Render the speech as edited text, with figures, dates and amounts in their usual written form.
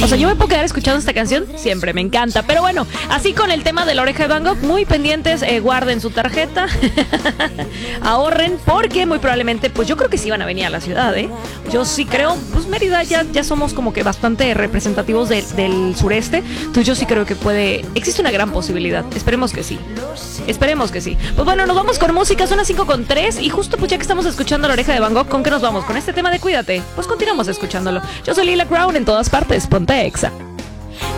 O sea, yo me puedo quedar escuchando esta canción, siempre me encanta. Pero bueno, así con el tema de La Oreja de Van Gogh, muy pendientes, guarden su tarjeta, ahorren, porque muy probablemente, pues yo creo que sí van a venir a la ciudad, ¿eh? Yo sí creo, pues Mérida ya somos como que bastante representativos del sureste, entonces yo sí creo que existe una gran posibilidad. Esperemos que sí. Esperemos que sí. Pues bueno, nos vamos con música, son las 5:03 y justo pues ya que estamos escuchando La Oreja de Van Gogh, ¿con qué nos vamos? Con este tema de Cuídate. Pues continuamos escuchándolo. Yo soy Lila Crown en todas partes, ponte Exa.